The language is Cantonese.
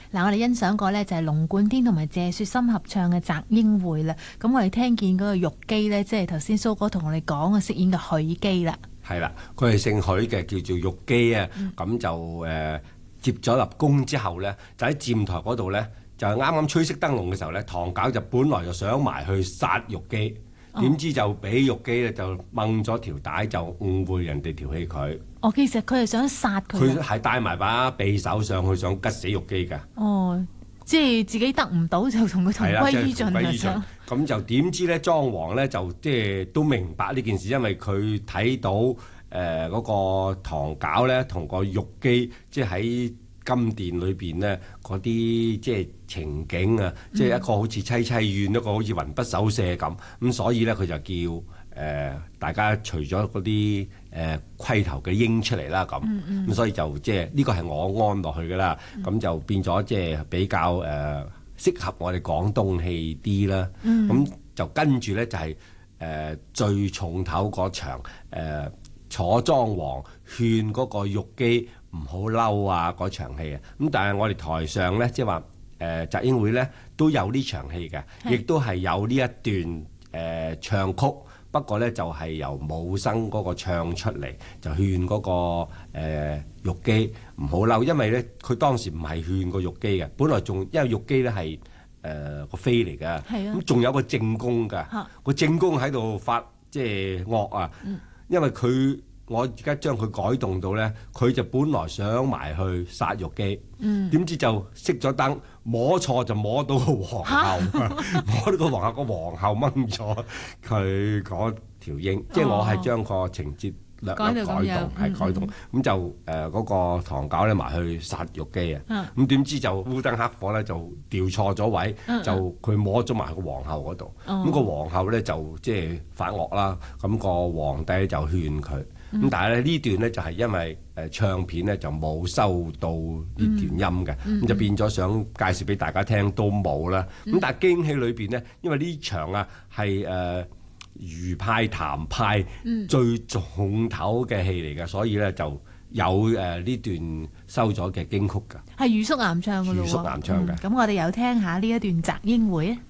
嗱，我哋欣賞過呢，就係龍貫天同埋謝雪心合唱嘅《澤英會》啦。咁我哋聽見嗰個玉姬呢，即係頭先蘇哥同我哋講嘅飾演嘅許姬啦。 係啦，佢係姓許嘅，叫做玉姬啊。咁就接咗立功之後呢，就喺佔台嗰度呢，就啱啱吹熄燈籠嘅時候呢，唐搞就本來就想埋去殺玉姬，點知就俾玉姬呢就掹咗條帶，就誤會人哋調戲佢。 哦，其實佢係想殺佢。 佢係帶埋把匕首上去，想吉死玉姬㗎。 哦，即係自己得唔到就同佢同歸於盡啊！ 咁就點知呢？莊王呢，就即係都明白呢件事，因為佢睇到嗰個唐搞呢，同個玉姬即係喺金殿裏邊呢嗰啲即係情景啊，即係一個好似凄凄怨，一個好似魂不守舍咁。所以呢，佢就叫大家除咗嗰啲盔頭嘅鷹出嚟啦，咁所以就即係呢個係我安落去㗎啦。咁就變咗即係比較適合我哋廣東戲啲啦。咁就跟住呢，就係最重頭嗰場楚莊王勸嗰個玉姬唔好嬲啊嗰場戲啊。咁但係我哋台上呢，即係話澤英會呢都有呢場戲嘅，亦都係有呢一段唱曲。不過呢，就係由武生嗰個唱出嚟，就勸嗰個玉姬唔好嬲，因為呢，佢當時唔係勸個玉姬嘅，本來仲因為玉姬呢係個妃嚟嘅，咁仲有個正宮㗎，個正宮喺度發即係惡啊，因為我而家將佢改動到呢，佢就本來想埋去殺玉姬，點知就熄咗燈，摸錯就摸到個皇后，摸到個皇后，個皇后掹咗佢嗰條鷹，即係我係將個情節略改動，係改動，咁就嗰個唐搞咧埋去殺玉姬啊，咁點知就烏燈黑火咧就調錯咗位，就佢摸咗埋個皇后嗰度，咁個皇后咧就即係發惡啦，咁個皇帝就勸佢。咁但係咧呢段呢，就係因為唱片呢就冇收到呢段音嘅，咁就變咗想介紹俾大家聽都冇啦。咁但係京戲裏邊呢，因為呢場啊係余派譚派最重頭嘅戲嚟嘅，所以呢就有呢段收咗嘅京曲㗎。 係余叔岩唱㗎咯喎。 余叔岩唱嘅。 咁我哋又聽下呢一段《澤英會》啊。